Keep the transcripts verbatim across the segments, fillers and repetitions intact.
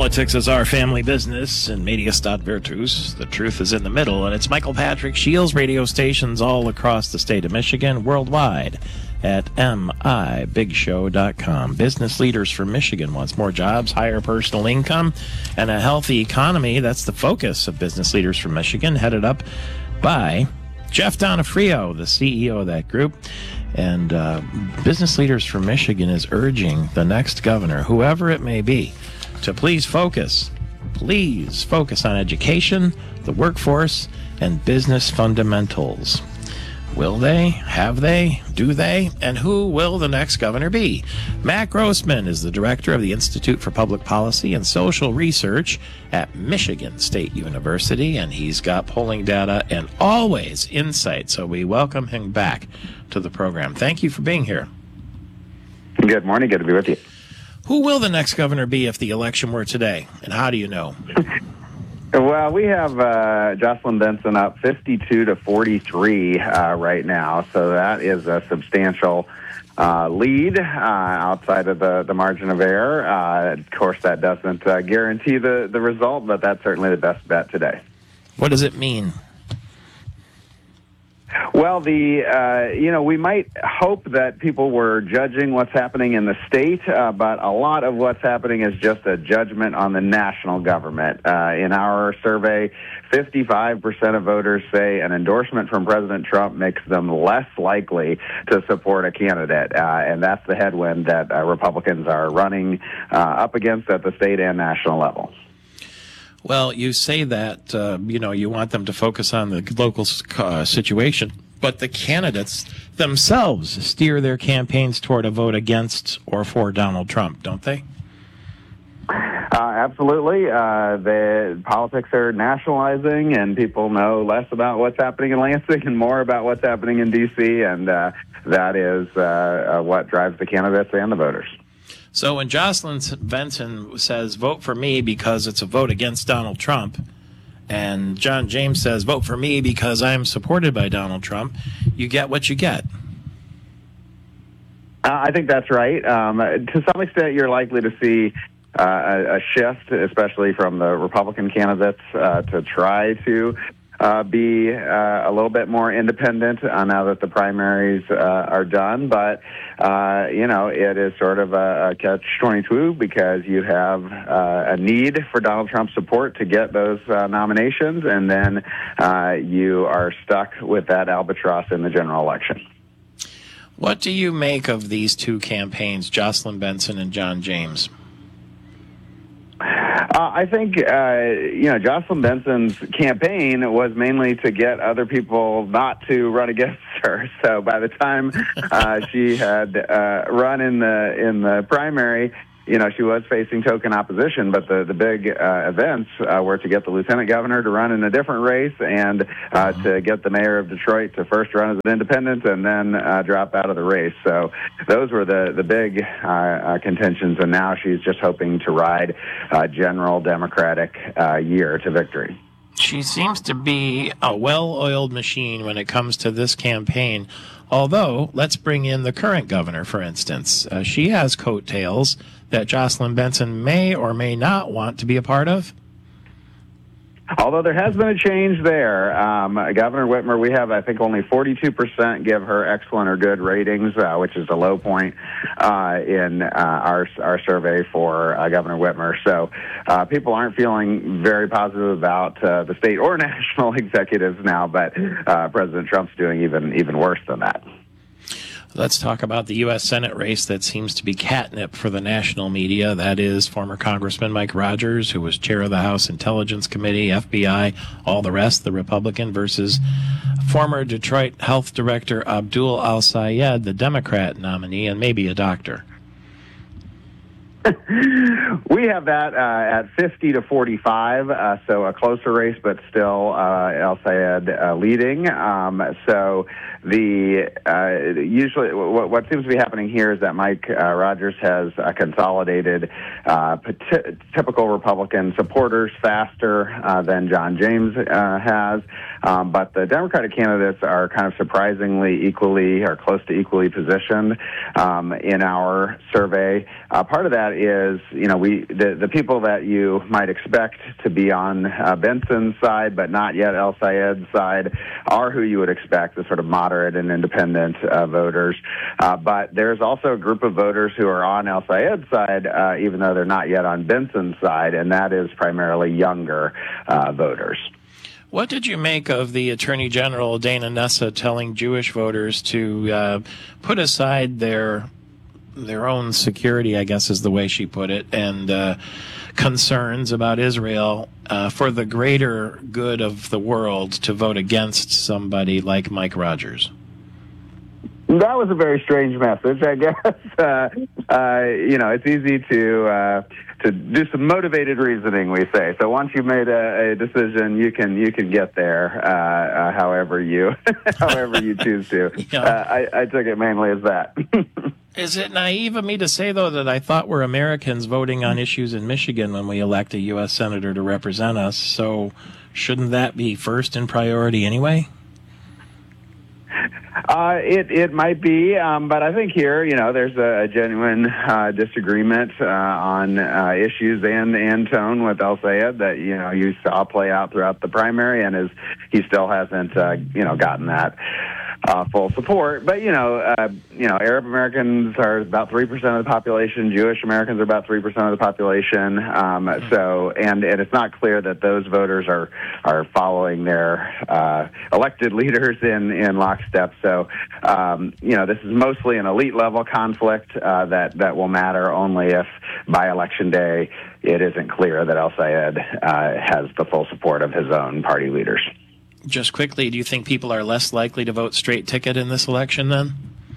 Politics is our family business, and media stat virtus. The truth is in the middle, and it's Michael Patrick Shields radio stations all across the state of Michigan, worldwide at M I big show dot com. Business leaders from Michigan wants more jobs, higher personal income, and a healthy economy. That's the focus of Business Leaders from Michigan, headed up by Jeff Donofrio, the C E O of that group. And uh, Business Leaders from Michigan is urging the next governor, whoever it may be, to please focus, please focus on education, the workforce, and business fundamentals. Will they? Have they? Do they? And who will the next governor be? Matt Grossman is the director of the Institute for Public Policy and Social Research at Michigan State University, and he's got polling data and always insight, so we welcome him back to the program. Thank you for being here. Good morning. Good to be with you. Who will the next governor be if the election were today, and how do you know? Well, we have uh, Jocelyn Benson up fifty-two to forty-three uh, right now, so that is a substantial uh, lead uh, outside of the, the margin of error. Uh, of course, that doesn't uh, guarantee the, the result, but that's certainly the best bet today. What does it mean? Well, the uh, you know, we might hope that people were judging what's happening in the state, uh, but a lot of what's happening is just a judgment on the national government. Uh, in our survey, fifty-five percent of voters say an endorsement from President Trump makes them less likely to support a candidate, uh, and that's the headwind that uh, Republicans are running uh, up against at the state and national level. Well, you say that, uh, you know, you want them to focus on the local uh, situation, but the candidates themselves steer their campaigns toward a vote against or for Donald Trump, don't they? Uh, absolutely. Uh, the politics are nationalizing, and people know less about what's happening in Lansing and more about what's happening in D C, and uh, that is uh, uh, what drives the candidates and the voters. So when Jocelyn Benson says, vote for me because it's a vote against Donald Trump, and John James says, vote for me because I'm supported by Donald Trump, you get what you get. Uh, I think that's right. Um, to some extent, you're likely to see uh, a, a shift, especially from the Republican candidates, uh, to try to Uh, be uh, a little bit more independent uh, now that the primaries uh, are done. But, uh, you know, it is sort of a, a catch twenty-two because you have uh, a need for Donald Trump's support to get those uh, nominations, and then uh, you are stuck with that albatross in the general election. What do you make of these two campaigns, Jocelyn Benson and John James? Uh, I think, uh, you know, Jocelyn Benson's campaign was mainly to get other people not to run against her. So by the time uh, she had uh, run in the in the primary, you know, she was facing token opposition, but the, the big uh, events uh, were to get the lieutenant governor to run in a different race and uh, to get the mayor of Detroit to first run as an independent and then uh, drop out of the race. So those were the, the big uh, uh, contentions, and now she's just hoping to ride a general Democratic uh, year to victory. She seems to be a well-oiled machine when it comes to this campaign. Although, let's bring in the current governor, for instance. Uh, she has coattails that Jocelyn Benson may or may not want to be a part of. Although there has been a change there. Um, Governor Whitmer, we have, I think, only forty-two percent give her excellent or good ratings, uh, which is a low point uh, in uh, our our survey for uh, Governor Whitmer. So uh, people aren't feeling very positive about uh, the state or national executives now, but uh, President Trump's doing even even worse than that. Let's talk about the U S Senate race that seems to be catnip for the national media. That is former Congressman Mike Rogers, who was chair of the House Intelligence Committee, F B I, all the rest, the Republican, versus former Detroit Health Director Abdul Al-Sayed, the Democrat nominee, and maybe a doctor. We have that uh, at fifty to forty-five, uh, so a closer race, but still uh, Al-Sayed uh, leading. Um, so the uh, usually what, what seems to be happening here is that Mike uh, Rogers has uh, consolidated uh, p- typical Republican supporters faster uh, than John James uh, has. Um, but the Democratic candidates are kind of surprisingly equally or close to equally positioned um, in our survey. Uh, part of that that is, you know, we the, the people that you might expect to be on uh, Benson's side, but not yet El Sayed's side, are who you would expect, the sort of moderate and independent uh, voters. Uh, but there's also a group of voters who are on El Sayed's side, uh, even though they're not yet on Benson's side, and that is primarily younger uh, voters. What did you make of the Attorney General, Dana Nessa, telling Jewish voters to uh, put aside their their own security, I guess is the way she put it, and uh, concerns about Israel uh, for the greater good of the world to vote against somebody like Mike Rogers? That was a very strange message, I guess. Uh, uh, you know, it's easy to uh, to do some motivated reasoning, we say. So once you've made a, a decision, you can you can get there, uh, uh, however you however you choose to. Yeah. Uh, I, I took it mainly as that. Is it naive of me to say, though, that I thought we're Americans voting on issues in Michigan when we elect a U S senator to represent us? So shouldn't that be first in priority anyway? Uh, it it might be, um, but I think here, you know, there's a, a genuine uh, disagreement uh, on uh, issues and and tone with El Sayed that, you know, you saw play out throughout the primary, and is he still hasn't uh, you know gotten that uh, full support. But you know, uh, you know, Arab Americans are about three percent of the population. Jewish Americans are about three percent of the population. Um, so, and, and it's not clear that those voters are are following their uh, elected leaders in in lockstep. So, um, you know, this is mostly an elite level conflict uh, that that will matter only if by election day it isn't clear that El Sayed uh, has the full support of his own party leaders. Just quickly, do you think people are less likely to vote straight ticket in this election then?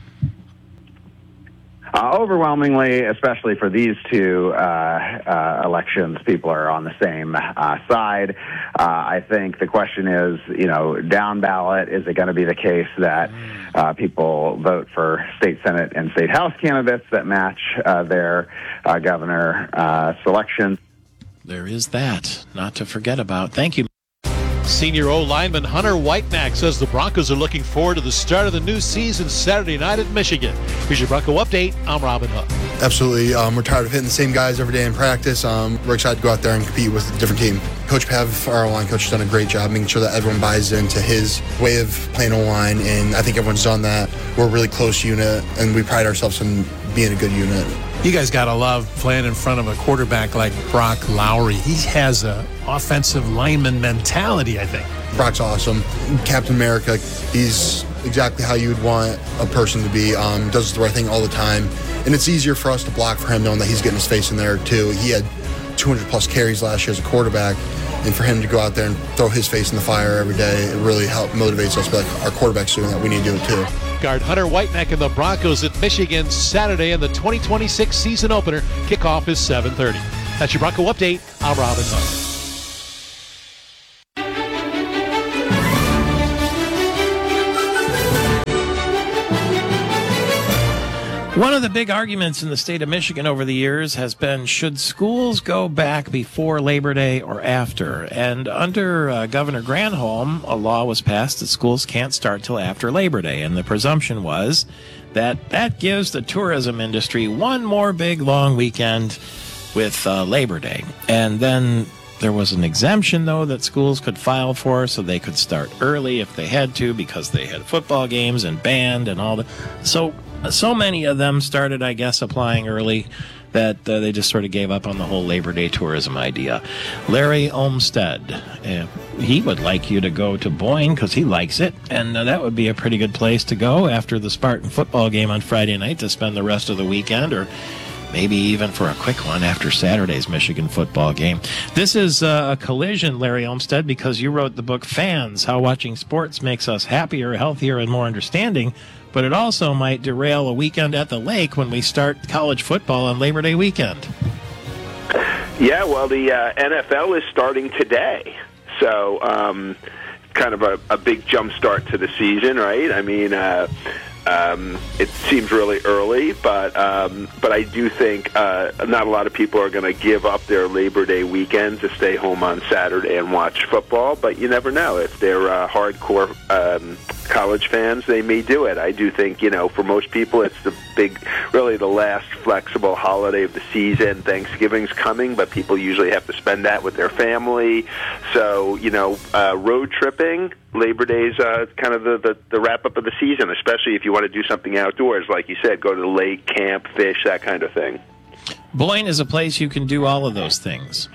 Uh, overwhelmingly, especially for these two uh, uh, elections, people are on the same uh, side. Uh, I think the question is, you know, down ballot, is it going to be the case that uh, people vote for state Senate and state House candidates that match uh, their uh, governor uh, selections? There is that, not to forget about. Thank you. Senior O-lineman Hunter Whitenack says the Broncos are looking forward to the start of the new season Saturday night at Michigan. Here's your Bronco update. I'm Robin Hook. Absolutely. Um, we're tired of hitting the same guys every day in practice. Um, we're excited to go out there and compete with a different team. Coach Pav, our O-line coach, has done a great job making sure that everyone buys into his way of playing O-line, and I think everyone's done that. We're a really close unit, and we pride ourselves in being a good unit. You guys got to love playing in front of a quarterback like Brock Lowry. He has an offensive lineman mentality, I think. Brock's awesome. Captain America, he's exactly how you would want a person to be. Um, does the right thing all the time. And it's easier for us to block for him knowing that he's getting his face in there, too. He had two hundred plus carries last year as a quarterback. And for him to go out there and throw his face in the fire every day, it really helps motivates us. But like, our quarterback's doing that. We need to do it, too. Guard Hunter Whitenack and the Broncos at Michigan Saturday in the twenty twenty-six season opener. Kickoff is seven thirty. That's your Bronco update. I'm Robin Hook. One of the big arguments in the state of Michigan over the years has been, should schools go back before Labor Day or after? And under uh, Governor Granholm, a law was passed that schools can't start till after Labor Day. And the presumption was that that gives the tourism industry one more big long weekend with uh, Labor Day. And then there was an exemption, though, that schools could file for, so they could start early if they had to, because they had football games and band and all that. So So many of them started, I guess, applying early that uh, they just sort of gave up on the whole Labor Day tourism idea. Larry Olmsted, uh, he would like you to go to Boyne because he likes it, and uh, that would be a pretty good place to go after the Spartan football game on Friday night to spend the rest of the weekend, or maybe even for a quick one after Saturday's Michigan football game. This is uh, a collision, Larry Olmsted, because you wrote the book Fans, How Watching Sports Makes Us Happier, Healthier, and More Understanding. But it also might derail a weekend at the lake when we start college football on Labor Day weekend. Yeah, well, the uh, N F L is starting today. So um, kind of a, a big jump start to the season, right? I mean, uh, um, it seems really early, but um, but I do think uh, not a lot of people are going to give up their Labor Day weekend to stay home on Saturday and watch football. But you never know if they're uh, hardcore um college fans, they may do it. I do think, you know, for most people, it's the big, really the last flexible holiday of the season. Thanksgiving's coming, but people usually have to spend that with their family. So, you know, uh, road tripping, Labor Day's uh, kind of the, the, the wrap-up of the season, especially if you want to do something outdoors. Like you said, go to the lake, camp, fish, that kind of thing. Boyne is a place you can do all of those things.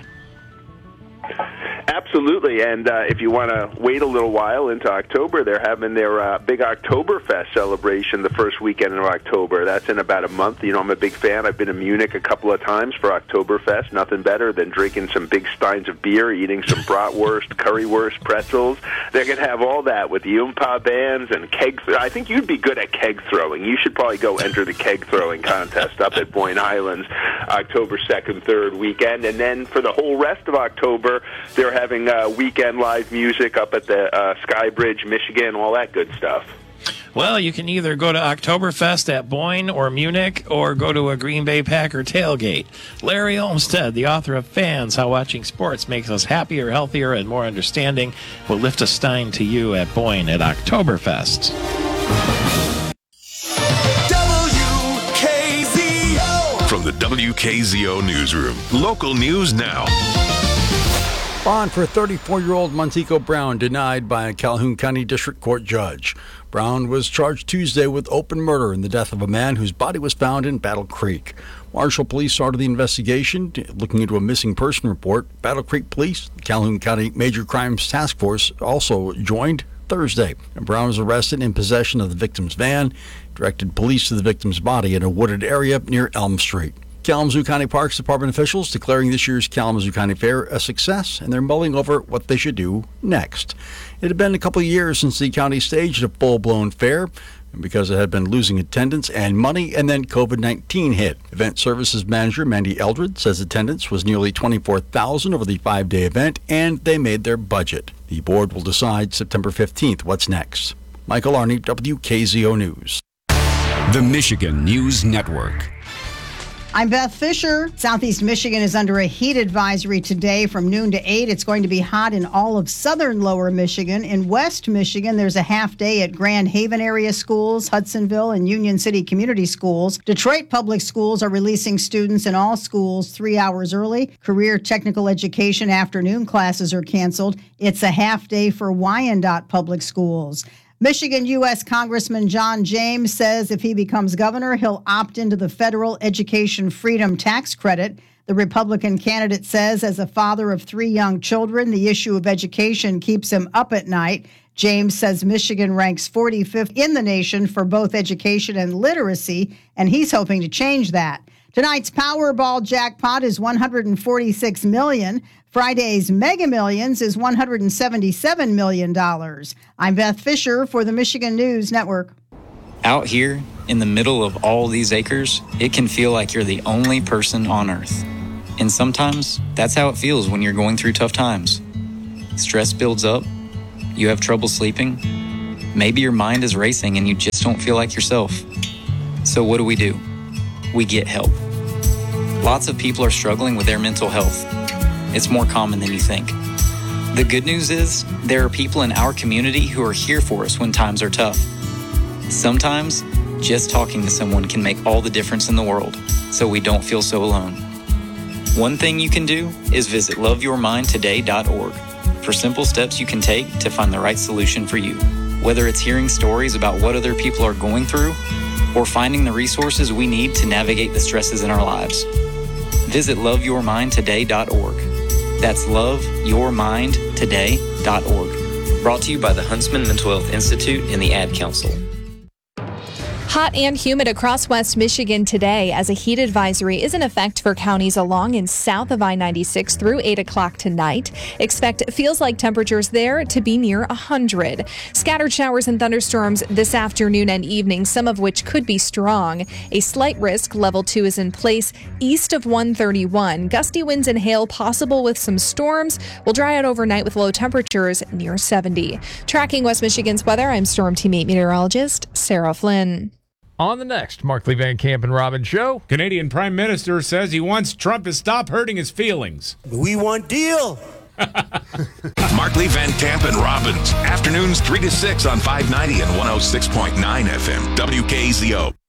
Absolutely, and uh, if you want to wait a little while into October, they're having their uh, big Oktoberfest celebration the first weekend of October. That's in about a month. You know, I'm a big fan. I've been to Munich a couple of times for Oktoberfest. Nothing better than drinking some big steins of beer, eating some bratwurst, currywurst, pretzels. They're going to have all that with the Oompa bands and keg. Th- I think you'd be good at keg throwing. You should probably go enter the keg throwing contest up at Boyne Highlands October second, third weekend. And then for the whole rest of October, they're having uh, weekend live music up at the uh, Skybridge, Michigan, all that good stuff. Well, you can either go to Oktoberfest at Boyne or Munich or go to a Green Bay Packer tailgate. Larry Olmsted, the author of Fans, How Watching Sports Makes Us Happier, Healthier, and More Understanding, will lift a stein to you at Boyne at Oktoberfest. W K Z O. From the W K Z O Newsroom, local news now. Bond for thirty-four-year-old Montego Brown denied by a Calhoun County District Court judge. Brown was charged Tuesday with open murder in the death of a man whose body was found in Battle Creek. Marshall Police started the investigation, looking into a missing person report. Battle Creek Police, the Calhoun County Major Crimes Task Force, also joined Thursday. And Brown was arrested in possession of the victim's van, directed police to the victim's body in a wooded area near Elm Street. Kalamazoo County Parks Department officials declaring this year's Kalamazoo County Fair a success, and they're mulling over what they should do next. It had been a couple of years since the county staged a full-blown fair, because it had been losing attendance and money, and then covid nineteen hit. Event Services Manager Mandy Eldred says attendance was nearly twenty-four thousand over the five-day event, and they made their budget. The board will decide September fifteenth what's next. Michael Arney, W K Z O News. The Michigan News Network. I'm Beth Fisher. Southeast Michigan is under a heat advisory today from noon to eight. It's going to be hot in all of southern lower Michigan. In West Michigan, there's a half day at Grand Haven area schools, Hudsonville, and Union City Community Schools. Detroit Public Schools are releasing students in all schools three hours early. Career Technical Education afternoon classes are canceled. It's a half day for Wyandotte Public Schools. Michigan U S Congressman John James says if he becomes governor, he'll opt into the federal education freedom tax credit. The Republican candidate says as a father of three young children, the issue of education keeps him up at night. James says Michigan ranks forty-fifth in the nation for both education and literacy, and he's hoping to change that. Tonight's Powerball jackpot is one hundred forty-six million dollars. Friday's Mega Millions is one hundred seventy-seven million dollars. I'm Beth Fisher for the Michigan News Network. Out here, in the middle of all these acres, it can feel like you're the only person on Earth. And sometimes, that's how it feels when you're going through tough times. Stress builds up, you have trouble sleeping, maybe your mind is racing and you just don't feel like yourself. So what do we do? We get help. Lots of people are struggling with their mental health. It's more common than you think. The good news is, there are people in our community who are here for us when times are tough. Sometimes, just talking to someone can make all the difference in the world, so we don't feel so alone. One thing you can do is visit love your mind today dot org for simple steps you can take to find the right solution for you. Whether it's hearing stories about what other people are going through, or finding the resources we need to navigate the stresses in our lives. Visit love your mind today dot org. That's love your mind today dot org. Brought to you by the Huntsman Mental Health Institute and the Ad Council. Hot and humid across West Michigan today as a heat advisory is in effect for counties along and south of I ninety-six through eight o'clock tonight. Expect feels like temperatures there to be near one hundred. Scattered showers and thunderstorms this afternoon and evening, some of which could be strong. A slight risk, level two, is in place east of one thirty-one. Gusty winds and hail possible with some storms. Will dry out overnight with low temperatures near seventy. Tracking West Michigan's weather, I'm Storm Team eight meteorologist Sarah Flynn. On the next Markley Van Camp and Robbins show, Canadian Prime Minister says he wants Trump to stop hurting his feelings. We want deal. Markley, Van Camp, and Robbins. Afternoons three to six on five ninety and one oh six point nine F M. W K Z O.